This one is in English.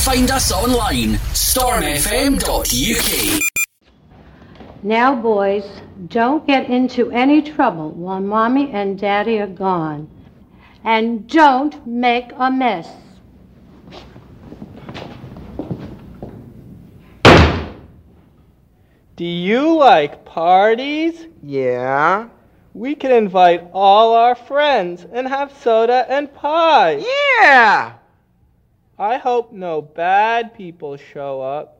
find us online, stormfm.uk. Now, boys, don't get into any trouble while Mommy and Daddy are gone. And don't make a mess. Do you like parties? Yeah. We can invite all our friends and have soda and pie. Yeah! I hope no bad people show up.